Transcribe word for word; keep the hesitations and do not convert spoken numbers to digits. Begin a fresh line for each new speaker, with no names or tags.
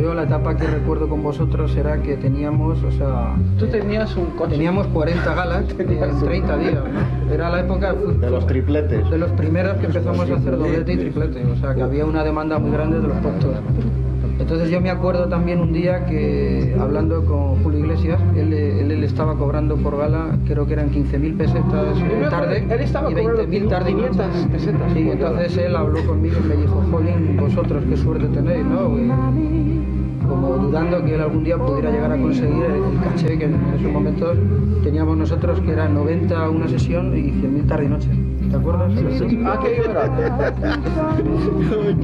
yo la etapa que recuerdo con vosotros era que teníamos, o sea...
Tú tenías un coche.
Teníamos cuarenta galas en treinta días, ¿no? Era la época...
De los tripletes.
De los primeros que empezamos a hacer doblete y triplete, o sea que había una demanda muy grande de los puestos. Entonces yo me acuerdo también un día que, hablando con Julio Iglesias, él, él, él estaba cobrando por gala, creo que eran quince mil pesetas tarde
él estaba
y veinte mil tarde y noche.
quinientas pesetas.
Sí, entonces él habló conmigo y me dijo, jolín, vosotros qué suerte tenéis, ¿no? Y como dudando que él algún día pudiera llegar a conseguir el, el caché que en esos momentos teníamos nosotros, que era noventa una sesión y cien mil tarde y noche. ¿Te acuerdas?
Ah, qué